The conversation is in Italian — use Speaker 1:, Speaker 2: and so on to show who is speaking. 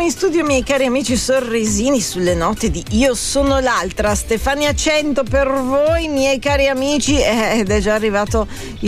Speaker 1: in studio, miei cari amici sorrisini, sulle note di Io sono l'altra, Stefania 100 per voi, miei cari amici, ed è già arrivato